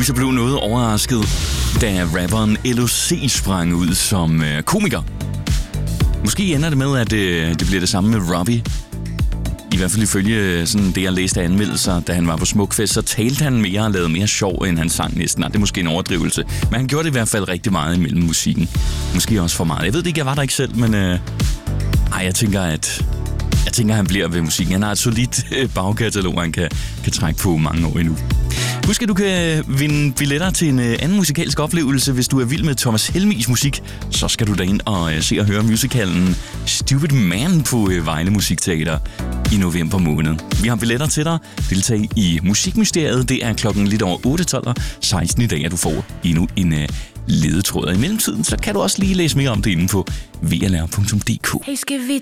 Louisa blev noget overrasket, da rapperen LOC sprang ud som komiker. Måske ender det med, at det bliver det samme med Robbie. I hvert fald ifølge sådan det, jeg læste af anmeldelser, da han var på Smukfest, så talte han mere og lavede mere sjov, end han sang næsten. Det er måske en overdrivelse, men han gjorde det i hvert fald rigtig meget imellem musikken. Måske også for meget. Jeg ved det ikke, jeg var der ikke selv, men jeg tænker, han bliver ved musikken. Han har et solidt bagkatalog, han kan trække på mange år endnu. Husk, at du kan vinde billetter til en anden musikalsk oplevelse. Hvis du er vild med Thomas Helmigs musik, så skal du derind og se og høre musicalen Stupid Man på Vejle Musikteater i november måned. Vi har billetter til dig. Deltag i Musikmysteriet. Det er klokken lidt over 8:12 og 16 i dag, at du får endnu en ledetråd. I mellemtiden, så kan du også lige læse mere om det inde på vrlr.dk. Hey, skal vi